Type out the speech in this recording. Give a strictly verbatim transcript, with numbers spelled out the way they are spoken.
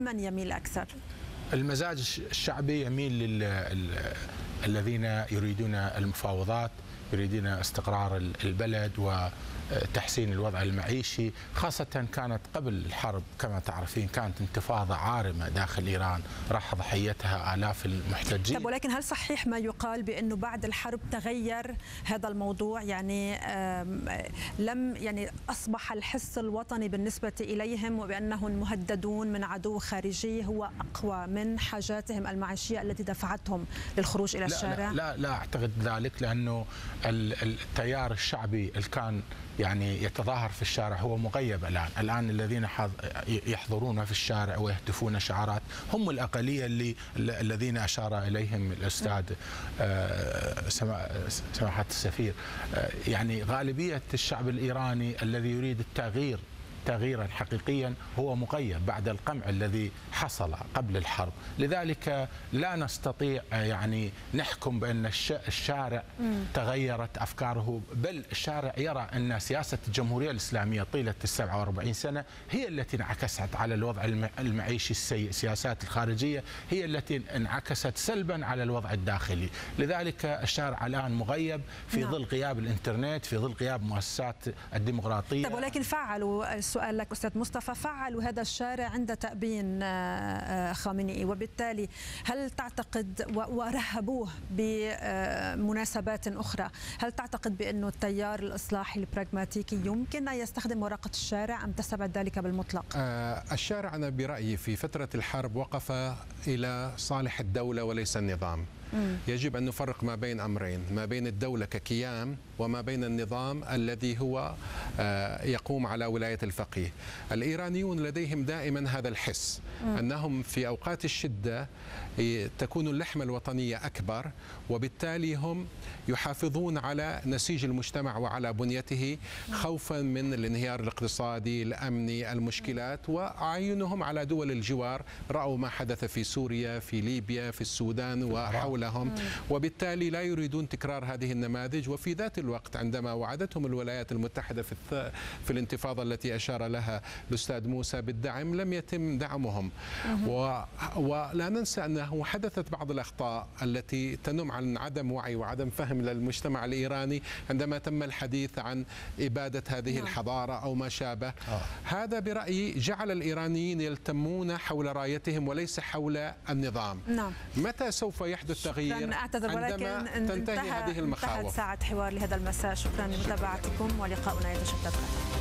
من يميل أكثر؟ المزاج الشعبي يميل للذين يريدون المفاوضات، يريدون استقرار البلد وتحسين الوضع المعيشي، خاصة كانت قبل الحرب كما تعرفين كانت انتفاضة عارمة داخل إيران راح ضحيتها آلاف المحتجين. طب ولكن هل صحيح ما يقال بأنه بعد الحرب تغير هذا الموضوع؟ يعني لم يعني أصبح الحس الوطني بالنسبة إليهم وبأنهم مهددون من عدو خارجي هو أقوى من حاجاتهم المعيشية التي دفعتهم للخروج إلى الشارع؟ لا لا, لا أعتقد ذلك، لأنه التيار الشعبي اللي كان يعني يتظاهر في الشارع هو مغيب الآن. الآن الذين يحضرون في الشارع ويهتفون شعارات هم الأقلية اللي الذين أشار إليهم الأستاذ سماحة السفير. يعني غالبية الشعب الإيراني الذي يريد التغيير تغييرا حقيقيا هو مغيب بعد القمع الذي حصل قبل الحرب. لذلك لا نستطيع يعني نحكم بأن الشارع تغيرت أفكاره، بل الشارع يرى أن سياسة الجمهورية الإسلامية طيلة السبعة وأربعين سنة هي التي انعكست على الوضع المعيشي السيء. السياسات الخارجية هي التي انعكست سلبا على الوضع الداخلي. لذلك الشارع الآن مغيب في ظل غياب الإنترنت، في ظل غياب مؤسسات الديمقراطية. طيب ولكن فعلوا، سؤال لك أستاذ مصطفى، فعلوا هذا الشارع عند تأبين خامنئي، وبالتالي هل تعتقد ورهبوه بمناسبات أخرى، هل تعتقد بأنه التيار الإصلاحي البراغماتيكي يمكن أن يستخدم ورقة الشارع أم تستبعد ذلك بالمطلق؟ آه الشارع أنا برأيي في فترة الحرب وقف إلى صالح الدولة وليس النظام. يجب أن نفرق ما بين أمرين، ما بين الدولة ككيان وما بين النظام الذي هو يقوم على ولاية الفقيه. الإيرانيون لديهم دائما هذا الحس أنهم في أوقات الشدة تكون اللحمة الوطنية أكبر، وبالتالي هم يحافظون على نسيج المجتمع وعلى بنيته خوفا من الانهيار الاقتصادي الأمني المشكلات، وعينهم على دول الجوار. رأوا ما حدث في سوريا، في ليبيا، في السودان وحول لهم، وبالتالي لا يريدون تكرار هذه النماذج. وفي ذات الوقت عندما وعدتهم الولايات المتحدة في في الانتفاضة التي أشار لها الأستاذ موسى بالدعم لم يتم دعمهم. ولا ننسى أنه حدثت بعض الأخطاء التي تنم عن عدم وعي وعدم فهم للمجتمع الإيراني عندما تم الحديث عن إبادة هذه الحضارة أو ما شابه. آه. هذا برأيي جعل الإيرانيين يلتمون حول رايتهم وليس حول النظام. نعم. متى سوف يحدث تغيير؟ أعتذر ولكن تنتهي هذه المخاوف. انتهت ساعة حوار لهذا المساء. شكرا لمتابعتكم ولقاؤنا يتجدد.